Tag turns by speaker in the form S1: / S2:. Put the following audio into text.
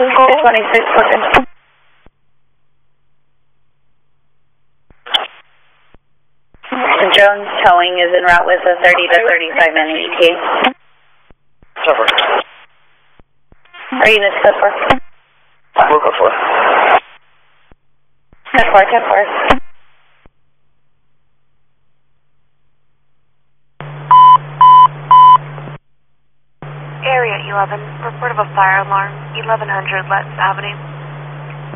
S1: 26 Portland. Jones Towing is en route with a 30 to 35 minute ETA.
S2: Suffer.
S1: Are you in code 4?
S2: We'll go for it.
S1: Code 4.
S3: Area 11, report of a fire alarm, 1100 Letts Avenue.